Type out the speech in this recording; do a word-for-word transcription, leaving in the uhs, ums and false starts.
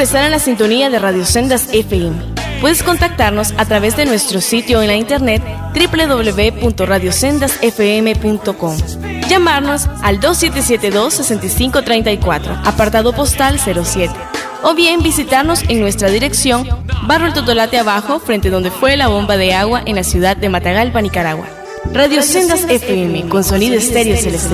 por estar en la sintonía de Radio Sendas F M. Puedes contactarnos a través de nuestro sitio en la internet doble u doble u doble u punto radio sendas f m punto com. Llamarnos al dos siete siete dos, seis cinco tres cuatro, apartado postal cero siete. O bien visitarnos en nuestra dirección, Barrio El Totolate Abajo, frente donde fue la bomba de agua en la ciudad de Matagalpa, Nicaragua. Radio Sendas F M, con sonido estéreo celeste.